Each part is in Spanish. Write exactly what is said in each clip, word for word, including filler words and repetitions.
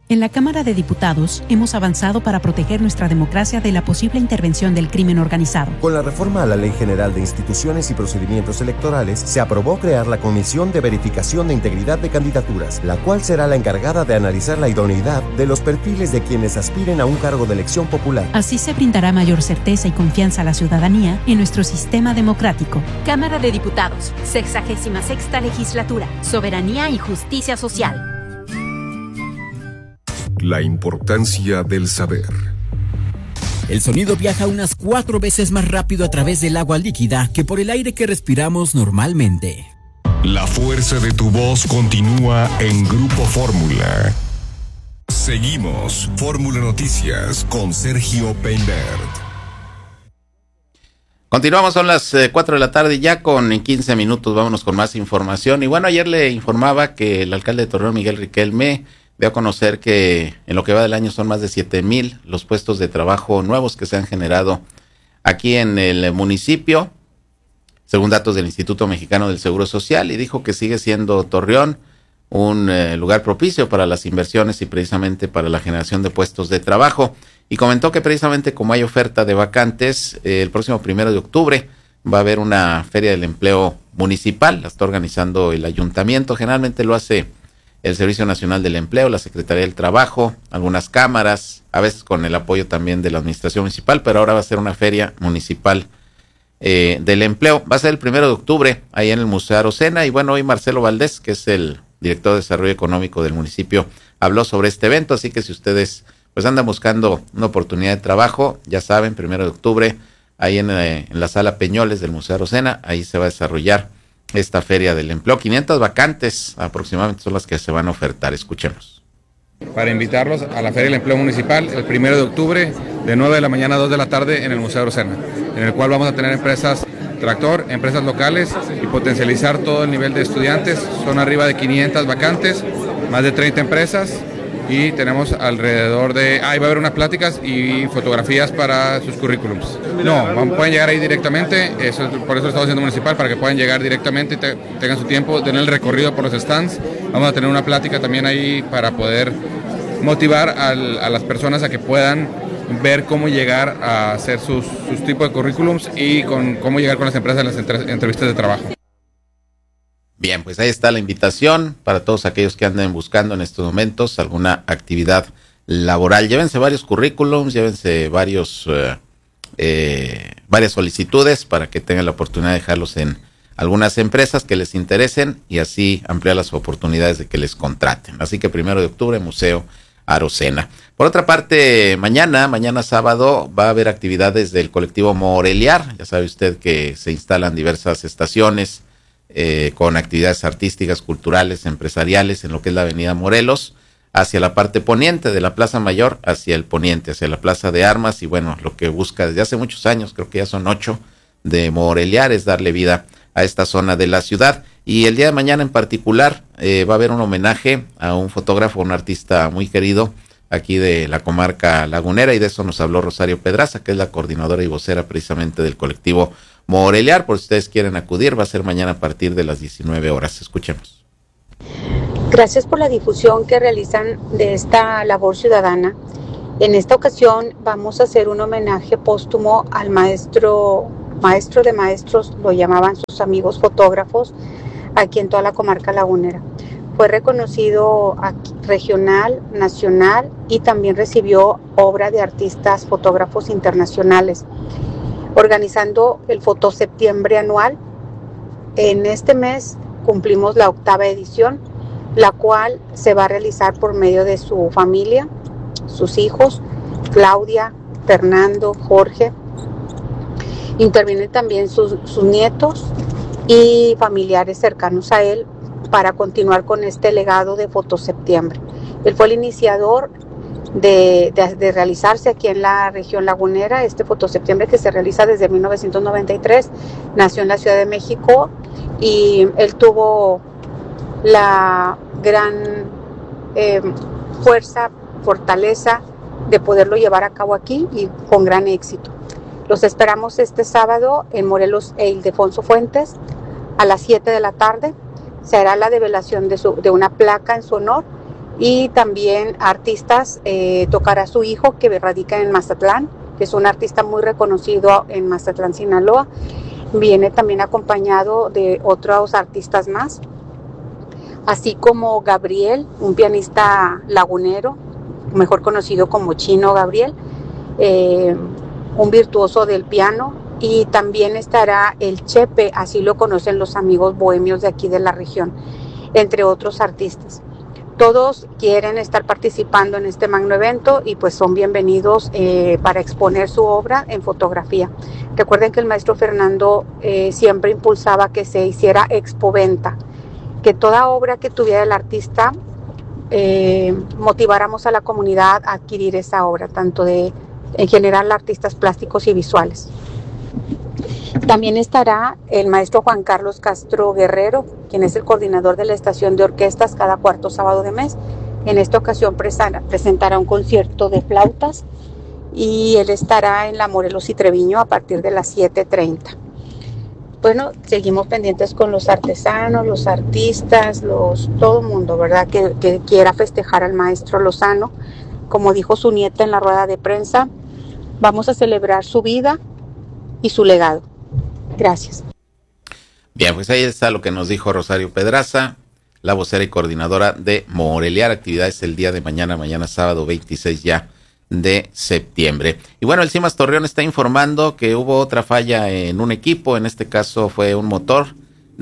En la Cámara de Diputados hemos avanzado para proteger nuestra democracia de la posible intervención del crimen organizado. Con la reforma a la Ley General de Instituciones y Procedimientos Electorales, se aprobó crear la Comisión de Verificación de Integridad de Candidaturas, la cual será la encargada de analizar la idoneidad de los perfiles de quienes aspiren a un cargo de elección popular. Así se brindará mayor certeza y confianza a la ciudadanía en nuestro sistema democrático. Cámara de Diputados, sexagésima sexta legislatura, soberanía y justicia social. La importancia del saber. El sonido viaja unas cuatro veces más rápido a través del agua líquida que por el aire que respiramos normalmente. La fuerza de tu voz continúa en Grupo Fórmula. Seguimos Fórmula Noticias con Sergio Peinbert. Continuamos, son las eh, cuatro de la tarde ya con quince minutos, vámonos con más información. Y bueno, ayer le informaba que el alcalde de Torreón, Miguel Riquelme, dio a conocer que en lo que va del año son más de siete mil los puestos de trabajo nuevos que se han generado aquí en el municipio, según datos del Instituto Mexicano del Seguro Social, y dijo que sigue siendo Torreón un eh, lugar propicio para las inversiones y precisamente para la generación de puestos de trabajo. Y comentó que precisamente como hay oferta de vacantes, eh, el próximo primero de octubre va a haber una feria del empleo municipal, la está organizando el ayuntamiento, generalmente lo hace el Servicio Nacional del Empleo, la Secretaría del Trabajo, algunas cámaras, a veces con el apoyo también de la Administración Municipal, pero ahora va a ser una feria municipal eh, del empleo. Va a ser el primero de octubre, ahí en el Museo Arocena, y bueno, hoy Marcelo Valdés, que es el director de Desarrollo Económico del municipio, habló sobre este evento, así que si ustedes pues andan buscando una oportunidad de trabajo, ya saben, primero de octubre, ahí en, eh, en la Sala Peñoles del Museo Arocena, ahí se va a desarrollar esta feria del empleo. quinientas vacantes aproximadamente son las que se van a ofertar. Escuchemos. Para invitarlos a la Feria del Empleo Municipal el primero de octubre de nueve de la mañana a dos de la tarde en el Museo Arocena, en el cual vamos a tener empresas tractor, empresas locales y potencializar todo el nivel de estudiantes. Son arriba de quinientas vacantes, más de treinta empresas y tenemos alrededor de... Ahí va a haber unas pláticas y fotografías para sus currículums. No, van, pueden llegar ahí directamente, eso, por eso lo estamos haciendo municipal, para que puedan llegar directamente y te, tengan su tiempo, den el recorrido por los stands. Vamos a tener una plática también ahí para poder motivar al, a las personas a que puedan ver cómo llegar a hacer sus, sus tipos de currículums y con cómo llegar con las empresas en las entre, entrevistas de trabajo. Bien, pues ahí está la invitación para todos aquellos que anden buscando en estos momentos alguna actividad laboral. Llévense varios currículums, llévense varios eh, eh, varias solicitudes para que tengan la oportunidad de dejarlos en algunas empresas que les interesen y así ampliar las oportunidades de que les contraten. Así que primero de octubre, Museo Arocena. Por otra parte, mañana, mañana sábado, va a haber actividades del colectivo Moreliar. Ya sabe usted que se instalan diversas estaciones Eh, con actividades artísticas, culturales, empresariales en lo que es la avenida Morelos, hacia la parte poniente de la Plaza Mayor, hacia el poniente, hacia la Plaza de Armas, y bueno, lo que busca desde hace muchos años, creo que ya son ocho, de Moreliar, es darle vida a esta zona de la ciudad. Y el día de mañana en particular eh, va a haber un homenaje a un fotógrafo, un artista muy querido aquí de la comarca lagunera, y de eso nos habló Rosario Pedraza, que es la coordinadora y vocera precisamente del colectivo Moreliar. Por si ustedes quieren acudir, va a ser mañana a partir de las diecinueve horas. Escuchemos. Gracias por la difusión que realizan de esta labor ciudadana. En esta ocasión vamos a hacer un homenaje póstumo al maestro, maestro de maestros, lo llamaban sus amigos fotógrafos, aquí en toda la comarca lagunera. Fue reconocido aquí, regional, nacional, y también recibió obra de artistas fotógrafos internacionales, organizando el Foto Septiembre anual. En este mes cumplimos la octava edición, la cual se va a realizar por medio de su familia, sus hijos, Claudia, Fernando, Jorge. Intervienen también sus, sus nietos y familiares cercanos a él para continuar con este legado de Foto Septiembre. Él fue el iniciador De, de, de realizarse aquí en la región lagunera, este Foto Septiembre, que se realiza desde mil novecientos noventa y tres, nació en la Ciudad de México, y él tuvo la gran eh, fuerza, fortaleza de poderlo llevar a cabo aquí, y con gran éxito. Los esperamos este sábado en Morelos e Ildefonso Fuentes a las siete de la tarde. Se hará la develación de, su, de una placa en su honor, Y también artistas, eh, tocará su hijo que radica en Mazatlán, que es un artista muy reconocido en Mazatlán, Sinaloa. Viene también acompañado de otros artistas más, así como Gabriel, un pianista lagunero, mejor conocido como Chino Gabriel, eh, un virtuoso del piano, y también estará el Chepe, así lo conocen los amigos bohemios de aquí de la región, entre otros artistas. Todos quieren estar participando en este magno evento y pues son bienvenidos eh, para exponer su obra en fotografía. Recuerden que el maestro Fernando eh, siempre impulsaba que se hiciera expoventa, que toda obra que tuviera el artista eh, motiváramos a la comunidad a adquirir esa obra, tanto de en general artistas plásticos y visuales. También estará el maestro Juan Carlos Castro Guerrero, quien es el coordinador de la estación de orquestas cada cuarto sábado de mes. En esta ocasión presentará un concierto de flautas y él estará en la Morelos y Treviño a partir de las siete treinta. Bueno, seguimos pendientes con los artesanos, los artistas, los todo el mundo, ¿verdad? Que, que quiera festejar al maestro Lozano. Como dijo su nieta en la rueda de prensa, vamos a celebrar su vida y su legado. Gracias. Bien, pues ahí está lo que nos dijo Rosario Pedraza, la vocera y coordinadora de Moreliar. Actividades el día de mañana, mañana sábado veintiséis ya de septiembre. Y bueno, el CIMAS Torreón está informando que hubo otra falla en un equipo, en este caso fue un motor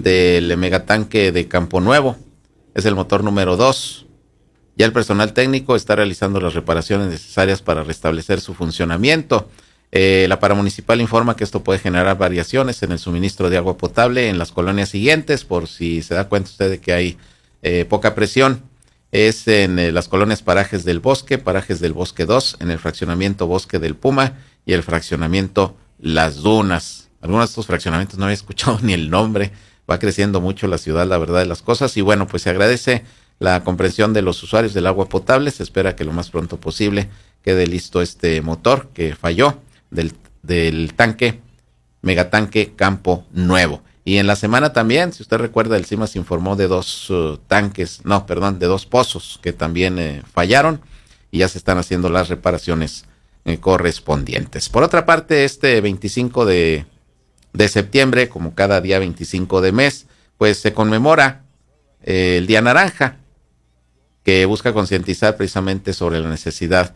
del megatanque de Campo Nuevo, es el motor número dos. Ya el personal técnico está realizando las reparaciones necesarias para restablecer su funcionamiento. Eh, la paramunicipal informa que esto puede generar variaciones en el suministro de agua potable en las colonias siguientes, por si se da cuenta usted de que hay eh, poca presión. Es en eh, las colonias Parajes del Bosque, Parajes del Bosque dos, en el fraccionamiento Bosque del Puma y el fraccionamiento Las Dunas. Algunos de estos fraccionamientos no había escuchado ni el nombre. Va creciendo mucho la ciudad, la verdad de las cosas, y bueno, pues se agradece la comprensión de los usuarios del agua potable. Se espera que lo más pronto posible quede listo este motor que falló del, del tanque, megatanque Campo Nuevo. Y en la semana también, si usted recuerda, el CIMAS informó de dos uh, tanques, no, perdón, de dos pozos que también eh, fallaron y ya se están haciendo las reparaciones eh, correspondientes. Por otra parte, este veinticinco de septiembre, como cada día veinticinco de mes, pues se conmemora eh, el Día Naranja, que busca concientizar precisamente sobre la necesidad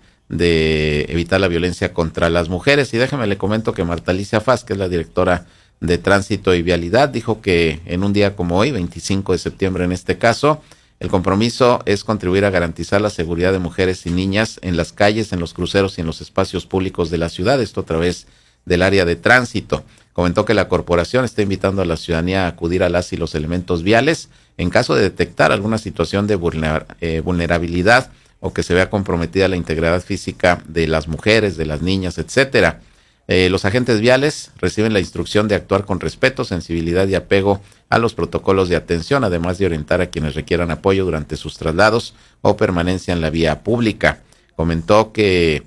de evitar la violencia contra las mujeres. Y déjeme le comento que Marta Alicia Faz, que es la directora de Tránsito y Vialidad, dijo que en un día como hoy, veinticinco de septiembre en este caso, el compromiso es contribuir a garantizar la seguridad de mujeres y niñas en las calles, en los cruceros y en los espacios públicos de la ciudad, esto a través del área de tránsito. Comentó que la corporación está invitando a la ciudadanía a acudir a las y los elementos viales en caso de detectar alguna situación de vulner, eh, vulnerabilidad o que se vea comprometida la integridad física de las mujeres, de las niñas, etcétera. Eh, los agentes viales reciben la instrucción de actuar con respeto, sensibilidad y apego a los protocolos de atención, además de orientar a quienes requieran apoyo durante sus traslados o permanencia en la vía pública. Comentó que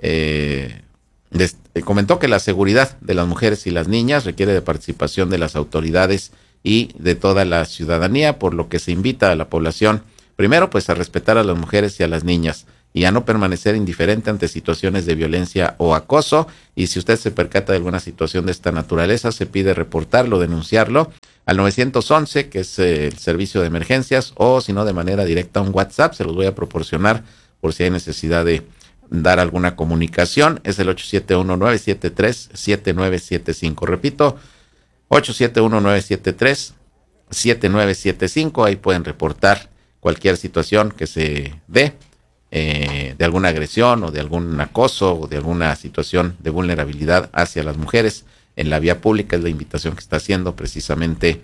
eh, des, eh, comentó que la seguridad de las mujeres y las niñas requiere de participación de las autoridades y de toda la ciudadanía, por lo que se invita a la población primero, pues a respetar a las mujeres y a las niñas y a no permanecer indiferente ante situaciones de violencia o acoso. Y si usted se percata de alguna situación de esta naturaleza, se pide reportarlo, denunciarlo al nueve once, que es eh, el servicio de emergencias, o si no, de manera directa a un WhatsApp. Se los voy a proporcionar por si hay necesidad de dar alguna comunicación. Es el ocho siete uno, nueve siete tres, siete nueve siete cinco. Repito, ocho siete uno, nueve siete tres, siete nueve siete cinco. Ahí pueden reportar cualquier situación que se dé eh, de alguna agresión o de algún acoso o de alguna situación de vulnerabilidad hacia las mujeres en la vía pública. Es la invitación que está haciendo precisamente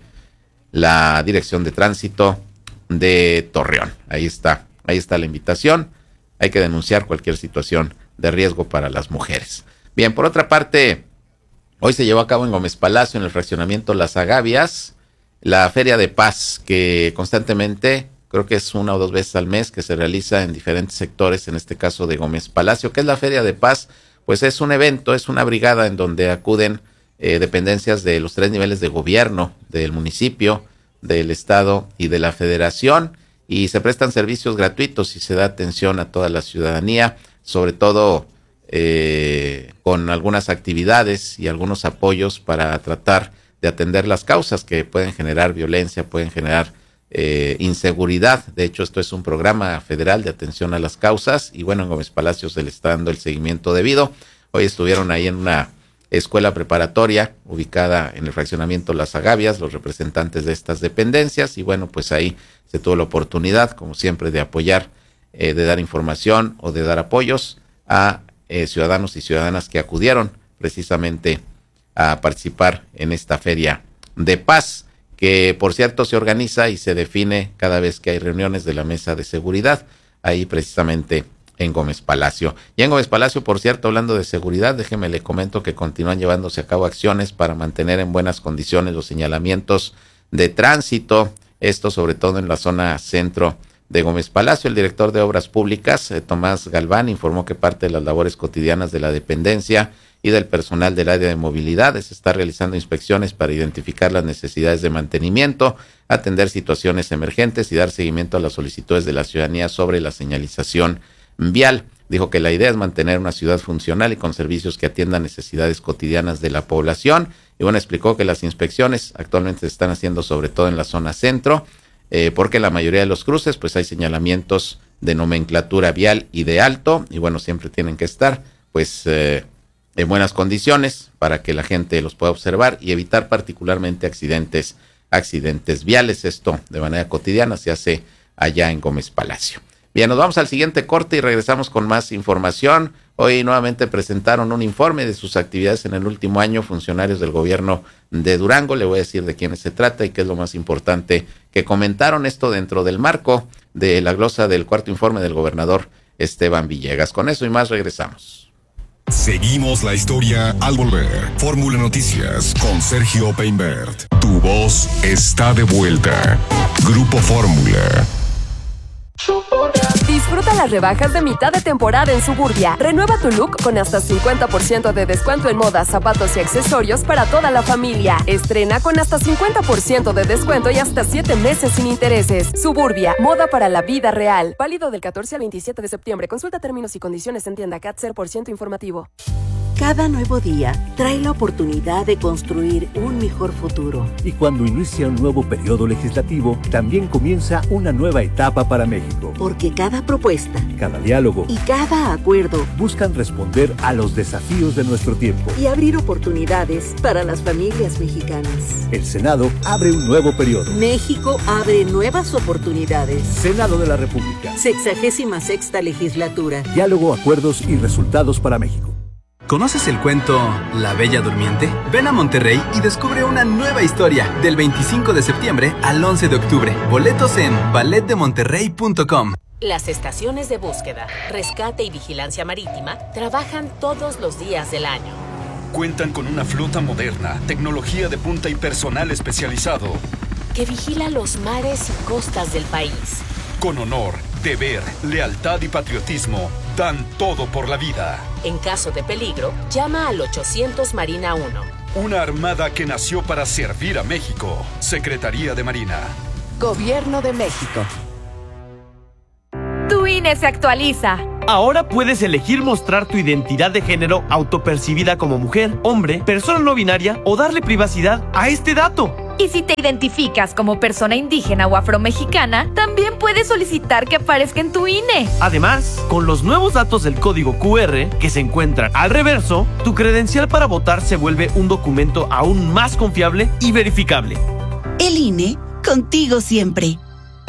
la Dirección de Tránsito de Torreón. Ahí está, ahí está la invitación. Hay que denunciar cualquier situación de riesgo para las mujeres. Bien, por otra parte, hoy se llevó a cabo en Gómez Palacio, en el fraccionamiento Las Agavias, la Feria de Paz, que constantemente, creo que es una o dos veces al mes, que se realiza en diferentes sectores, en este caso de Gómez Palacio. ¿Qué es la Feria de Paz? Pues es un evento, es una brigada en donde acuden eh, dependencias de los tres niveles de gobierno, del municipio, del estado y de la federación, y se prestan servicios gratuitos y se da atención a toda la ciudadanía, sobre todo eh, con algunas actividades y algunos apoyos para tratar de atender las causas que pueden generar violencia, pueden generar eh, inseguridad. De hecho, esto es un programa federal de atención a las causas y bueno, en Gómez Palacio se le está dando el seguimiento debido. Hoy estuvieron ahí en una escuela preparatoria ubicada en el fraccionamiento Las Agavias, los representantes de estas dependencias, y bueno, pues ahí se tuvo la oportunidad, como siempre, de apoyar, eh, de dar información o de dar apoyos a eh, ciudadanos y ciudadanas que acudieron precisamente a participar en esta feria de paz, que por cierto se organiza y se define cada vez que hay reuniones de la mesa de seguridad, ahí precisamente en Gómez Palacio. Y en Gómez Palacio, por cierto, hablando de seguridad, déjeme le comento que continúan llevándose a cabo acciones para mantener en buenas condiciones los señalamientos de tránsito, esto sobre todo en la zona centro de Gómez Palacio. El director de Obras Públicas, eh, Tomás Galván, informó que parte de las labores cotidianas de la dependencia y del personal del área de movilidad se está realizando inspecciones para identificar las necesidades de mantenimiento, atender situaciones emergentes y dar seguimiento a las solicitudes de la ciudadanía sobre la señalización vial. Dijo que la idea es mantener una ciudad funcional y con servicios que atiendan necesidades cotidianas de la población. Y bueno, explicó que las inspecciones actualmente se están haciendo sobre todo en la zona centro, eh, porque en la mayoría de los cruces pues hay señalamientos de nomenclatura vial y de alto, y bueno, siempre tienen que estar pues eh, en buenas condiciones para que la gente los pueda observar y evitar particularmente accidentes, accidentes viales. Esto de manera cotidiana se hace allá en Gómez Palacio. Bien, nos vamos al siguiente corte y regresamos con más información. Hoy nuevamente presentaron un informe de sus actividades en el último año funcionarios del gobierno de Durango. Le voy a decir de quiénes se trata y qué es lo más importante que comentaron, esto dentro del marco de la glosa del cuarto informe del gobernador Esteban Villegas. Con eso y más regresamos. Seguimos la historia al volver. Fórmula Noticias con Sergio Peinbert. Tu voz está de vuelta. Grupo Fórmula. Disfruta las rebajas de mitad de temporada en Suburbia. Renueva tu look con hasta cincuenta por ciento de descuento en moda, zapatos y accesorios para toda la familia. Estrena con hasta cincuenta por ciento de descuento y hasta siete meses sin intereses. Suburbia, moda para la vida real. Válido del catorce al veintisiete de septiembre. Consulta términos y condiciones en tienda C A T cero por ciento informativo. Cada nuevo día trae la oportunidad de construir un mejor futuro. Y cuando inicia un nuevo periodo legislativo, también comienza una nueva etapa para México. Porque cada propuesta, cada diálogo y cada acuerdo buscan responder a los desafíos de nuestro tiempo y abrir oportunidades para las familias mexicanas. El Senado abre un nuevo periodo. México abre nuevas oportunidades. Senado de la República. Sexagésima sexta legislatura. Diálogo, acuerdos y resultados para México. ¿Conoces el cuento La Bella Durmiente? Ven a Monterrey y descubre una nueva historia del veinticinco de septiembre al once de octubre. Boletos en ballet de monterrey punto com. Las estaciones de búsqueda, rescate y vigilancia marítima trabajan todos los días del año. Cuentan con una flota moderna, tecnología de punta y personal especializado que vigila los mares y costas del país. Con honor, deber, lealtad y patriotismo, dan todo por la vida. En caso de peligro, llama al ochocientos Marina uno. Una armada que nació para servir a México. Secretaría de Marina. Gobierno de México. Tu I N E se actualiza. Ahora puedes elegir mostrar tu identidad de género autopercibida como mujer, hombre, persona no binaria o darle privacidad a este dato. Y si te identificas como persona indígena o afromexicana, también puedes solicitar que aparezca en tu I N E. Además, con los nuevos datos del código Q R que se encuentran al reverso, tu credencial para votar se vuelve un documento aún más confiable y verificable. El I N E, contigo siempre.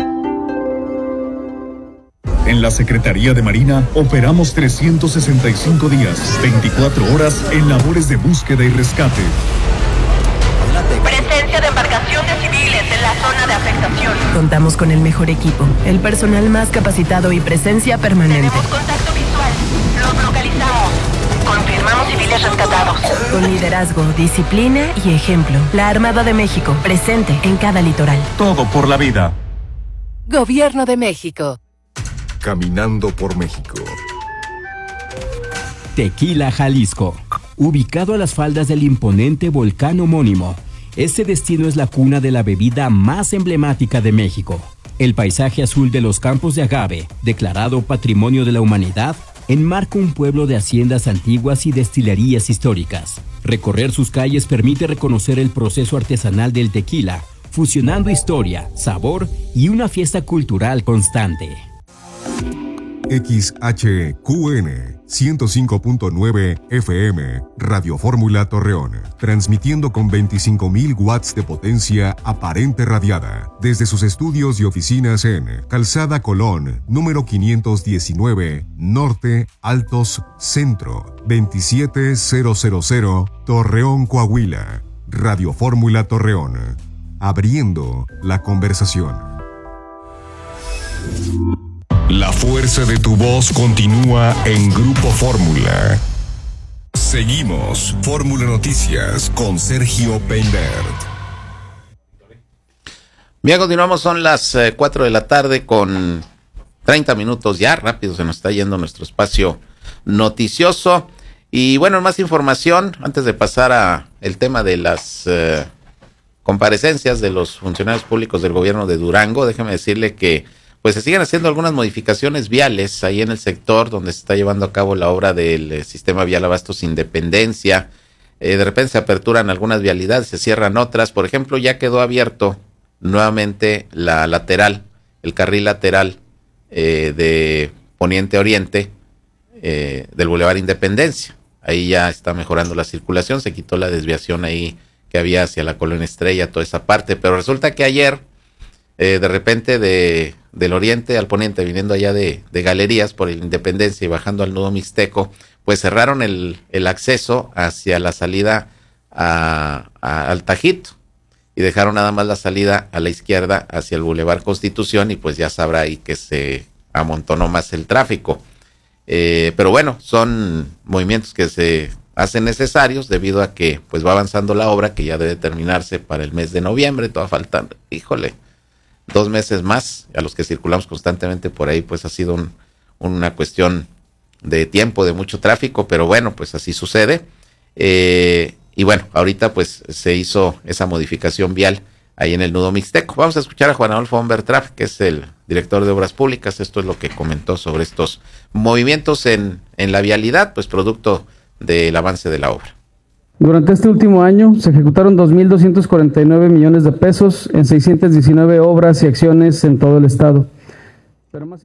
En la Secretaría de Marina operamos trescientos sesenta y cinco días, veinticuatro horas en labores de búsqueda y rescate. Presencia de embarcaciones civiles en la zona de afectación. Contamos con el mejor equipo, el personal más capacitado y presencia permanente. Tenemos contacto visual. Los localizamos. Confirmamos civiles rescatados. Con liderazgo, disciplina y ejemplo. La Armada de México, presente en cada litoral. Todo por la vida. Gobierno de México. Caminando por México. Tequila, Jalisco. Ubicado a las faldas del imponente volcán homónimo, este destino es la cuna de la bebida más emblemática de México. El paisaje azul de los campos de agave, declarado Patrimonio de la Humanidad, enmarca un pueblo de haciendas antiguas y destilerías históricas. Recorrer sus calles permite reconocer el proceso artesanal del tequila, fusionando historia, sabor y una fiesta cultural constante. X H Q N ciento cinco punto nueve F M, Radio Fórmula Torreón, transmitiendo con veinticinco mil watts de potencia aparente radiada, desde sus estudios y oficinas en Calzada Colón, número quinientos diecinueve, Norte, Altos, Centro, veintisiete mil, Torreón, Coahuila. Radio Fórmula Torreón, abriendo la conversación. La fuerza de tu voz continúa en Grupo Fórmula. Seguimos Fórmula Noticias con Sergio Peinbert. Bien, continuamos, son las eh, cuatro de la tarde con treinta minutos ya, rápido se nos está yendo nuestro espacio noticioso. Y bueno, más información, antes de pasar a el tema de las eh, comparecencias de los funcionarios públicos del gobierno de Durango, déjeme decirle que pues se siguen haciendo algunas modificaciones viales ahí en el sector donde se está llevando a cabo la obra del eh, sistema vial Abastos Independencia. Eh, de repente se aperturan algunas vialidades, se cierran otras. Por ejemplo, ya quedó abierto nuevamente la lateral, el carril lateral eh, de Poniente a Oriente eh, del Boulevard Independencia. Ahí ya está mejorando la circulación, se quitó la desviación ahí que había hacia la Colonia Estrella, toda esa parte. Pero resulta que ayer, eh, de repente de del oriente al poniente, viniendo allá de, de Galerías por el Independencia y bajando al nudo Mixteco, pues cerraron el, el acceso hacia la salida a, a, al Tajito y dejaron nada más la salida a la izquierda hacia el Boulevard Constitución y pues ya sabrá ahí que se amontonó más el tráfico. Eh, pero bueno, son movimientos que se hacen necesarios debido a que pues va avanzando la obra que ya debe terminarse para el mes de noviembre, todavía faltan, híjole, dos meses más. A los que circulamos constantemente por ahí pues ha sido un, una cuestión de tiempo, de mucho tráfico, pero bueno, pues así sucede. Eh, y bueno, ahorita pues se hizo esa modificación vial ahí en el nudo Mixteco. Vamos a escuchar a Juan Adolfo Ombertraf, que es el director de Obras Públicas. Esto es lo que comentó sobre estos movimientos en, en la vialidad, pues producto del avance de la obra. Durante este último año se ejecutaron dos mil doscientos cuarenta y nueve millones de pesos en seiscientas diecinueve obras y acciones en todo el estado. Pero más...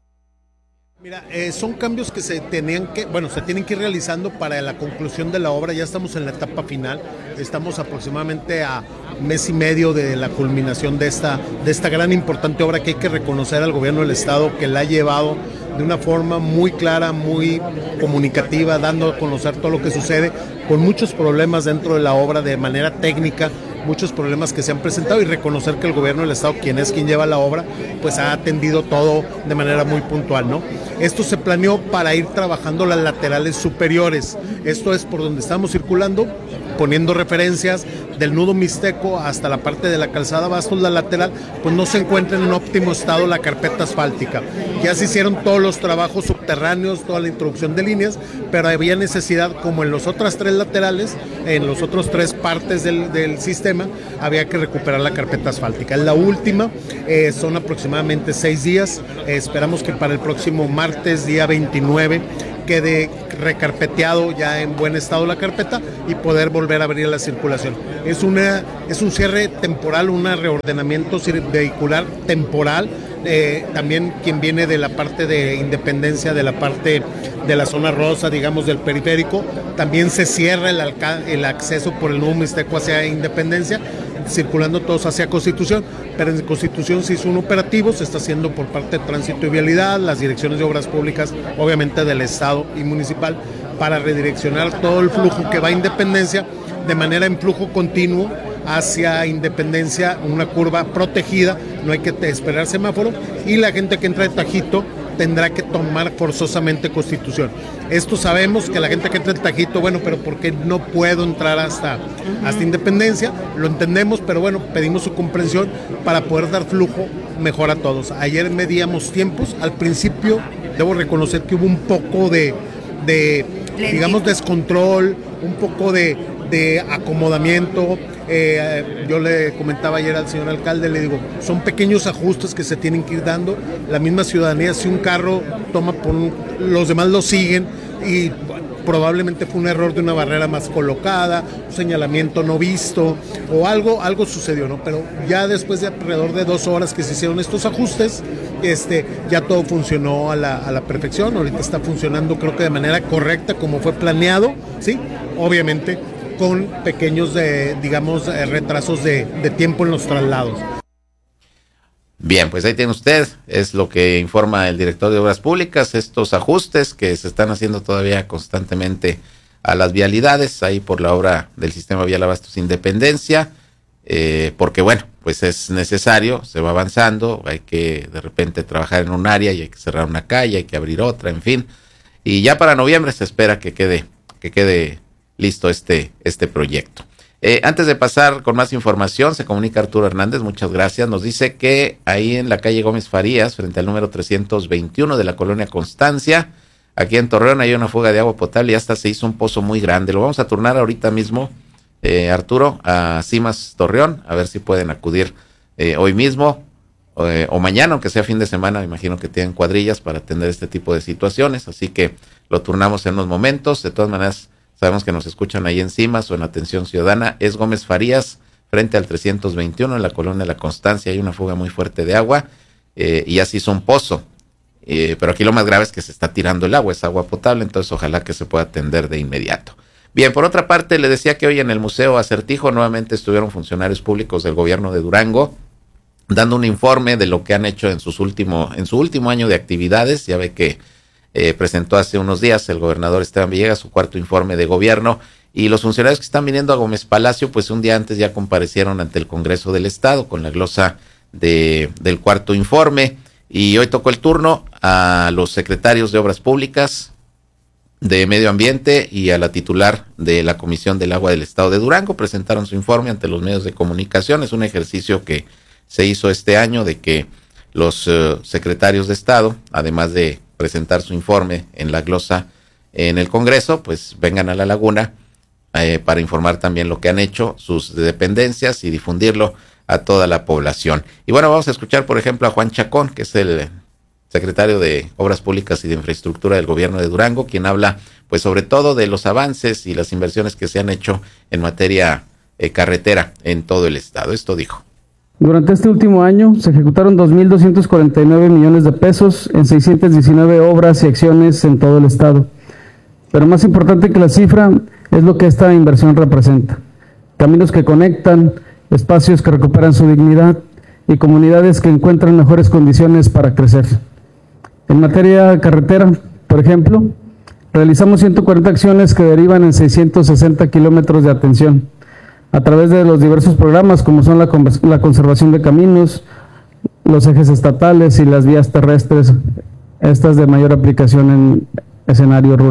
Mira, eh, son cambios que se tenían que, bueno, se tienen que ir realizando para la conclusión de la obra. Ya estamos en la etapa final, estamos aproximadamente a mes y medio de la culminación de esta, de esta gran importante obra que hay que reconocer al gobierno del estado, que la ha llevado de una forma muy clara, muy comunicativa, dando a conocer todo lo que sucede, con muchos problemas dentro de la obra de manera técnica, muchos problemas que se han presentado, y reconocer que el gobierno del estado, quien es quien lleva la obra, pues ha atendido todo de manera muy puntual, ¿no? Esto se planeó para ir trabajando las laterales superiores. Esto es por donde estamos circulando, poniendo referencias del nudo Mixteco hasta la parte de la calzada Bastos, la lateral, pues no se encuentra en un óptimo estado la carpeta asfáltica. Ya se hicieron todos los trabajos subterráneos, toda la introducción de líneas, pero había necesidad, como en los otras tres laterales, en los otros tres partes del, del sistema, había que recuperar la carpeta asfáltica. La última, eh, son aproximadamente seis días, eh, esperamos que para el próximo martes, día veintinueve, quede recarpeteado ya en buen estado la carpeta y poder volver a abrir la circulación. Es una es un cierre temporal, un reordenamiento vehicular temporal. Eh, también quien viene de la parte de Independencia, de la parte de la zona rosa, digamos, del periférico, también se cierra el, el acceso por el nudo Mixteco hacia Independencia, circulando todos hacia Constitución, pero en Constitución se hizo un operativo, se está haciendo por parte de Tránsito y Vialidad, las direcciones de Obras Públicas, obviamente del Estado y municipal, para redireccionar todo el flujo que va a Independencia de manera en flujo continuo hacia Independencia, una curva protegida, no hay que esperar semáforo, y la gente que entra de Tajito tendrá que tomar forzosamente Constitución. Esto sabemos que la gente que entra de Tajito, bueno, pero ¿por qué no puedo entrar hasta, uh-huh. hasta Independencia? Lo entendemos, pero bueno, pedimos su comprensión para poder dar flujo mejor a todos. Ayer medíamos tiempos, al principio debo reconocer que hubo un poco de, de digamos, descontrol, un poco de, de acomodamiento. Eh, yo le comentaba ayer al señor alcalde, le digo, son pequeños ajustes que se tienen que ir dando. La misma ciudadanía, si un carro toma por un, los demás lo siguen y probablemente fue un error de una barrera más colocada, un señalamiento no visto o algo, algo sucedió, ¿no? Pero ya después de alrededor de dos horas que se hicieron estos ajustes, este, ya todo funcionó a la, a la perfección. Ahorita está funcionando, creo que de manera correcta, como fue planeado, ¿sí? Obviamente con pequeños, de, digamos, retrasos de, de tiempo en los traslados. Bien, pues ahí tiene usted, es lo que informa el director de Obras Públicas, estos ajustes que se están haciendo todavía constantemente a las vialidades, ahí por la obra del sistema vial Abastos Independencia, eh, porque bueno, pues es necesario, se va avanzando, hay que de repente trabajar en un área y hay que cerrar una calle, hay que abrir otra, en fin, y ya para noviembre se espera que quede, que quede listo este, este proyecto. Eh, antes de pasar con más información, se comunica Arturo Hernández, muchas gracias, nos dice que ahí en la calle Gómez Farías, frente al número trescientos veintiuno de la colonia Constancia, aquí en Torreón hay una fuga de agua potable y hasta se hizo un pozo muy grande. Lo vamos a turnar ahorita mismo, eh, Arturo, a CIMAS Torreón, a ver si pueden acudir eh, hoy mismo eh, o mañana, aunque sea fin de semana, me imagino que tienen cuadrillas para atender este tipo de situaciones, así que lo turnamos en unos momentos. De todas maneras, sabemos que nos escuchan ahí en CIMAS o en Atención Ciudadana. Es Gómez Farías, frente al trescientos veintiuno, en la colonia de La Constancia. Hay una fuga muy fuerte de agua eh, y así hizo un pozo. Eh, pero aquí lo más grave es que se está tirando el agua, es agua potable, entonces ojalá que se pueda atender de inmediato. Bien, por otra parte, le decía que hoy en el Museo Acertijo nuevamente estuvieron funcionarios públicos del gobierno de Durango dando un informe de lo que han hecho en, sus último, en su último año de actividades. Ya ve que Eh, presentó hace unos días el gobernador Esteban Villegas su cuarto informe de gobierno, y los funcionarios que están viniendo a Gómez Palacio, pues un día antes ya comparecieron ante el Congreso del Estado con la glosa de, del cuarto informe, y hoy tocó el turno a los secretarios de Obras Públicas, de Medio Ambiente y a la titular de la Comisión del Agua del Estado de Durango. Presentaron su informe ante los medios de comunicación. Es un ejercicio que se hizo este año de que los uh, secretarios de Estado, además de presentar su informe en la glosa en el Congreso, pues vengan a la Laguna eh, para informar también lo que han hecho sus dependencias y difundirlo a toda la población. Y bueno, vamos a escuchar, por ejemplo, a Juan Chacón, que es el secretario de Obras Públicas y de Infraestructura del gobierno de Durango, quien habla pues sobre todo de los avances y las inversiones que se han hecho en materia eh, carretera en todo el estado. Esto dijo. Durante este último año se ejecutaron dos mil doscientos cuarenta y nueve millones de pesos en seiscientas diecinueve obras y acciones en todo el estado. Pero más importante que la cifra es lo que esta inversión representa. Caminos que conectan, espacios que recuperan su dignidad y comunidades que encuentran mejores condiciones para crecer. En materia carretera, por ejemplo, realizamos ciento cuarenta acciones que derivan en seiscientos sesenta kilómetros de atención, a través de los diversos programas como son la, la conservación de caminos, los ejes estatales y las vías terrestres, estas de mayor aplicación en escenario rural.